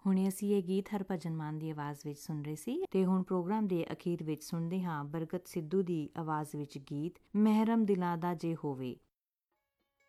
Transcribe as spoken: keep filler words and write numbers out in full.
ਹੁਣੇ ਅਸੀਂ ਇਹ ਗੀਤ ਹਰਭਜਨ ਮਾਨ ਦੀ ਆਵਾਜ਼ ਵਿੱਚ ਸੁਣ ਰਹੇ ਸੀ ਤੇ ਹੁਣ ਪ੍ਰੋਗਰਾਮ ਦੇ ਅਖੀਰ ਵਿੱਚ ਸੁਣਦੇ ਹਾਂ ਬਰਗਤ ਸਿੱਧੂ ਦੀ ਆਵਾਜ਼ ਵਿੱਚ ਗੀਤ ਮਹਿਰਮ ਦਿਲਾਂ ਦਾ ਜੇ ਹੋਵੇ।